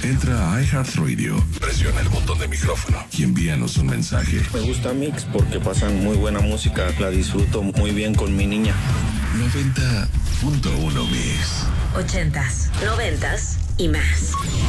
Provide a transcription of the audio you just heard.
Entra a iHeartRadio, presiona el botón de micrófono y envíanos un mensaje. Me gusta Mix porque pasan muy buena música, la disfruto muy bien con mi niña. 90.1 Mix. 80s, 90s y más.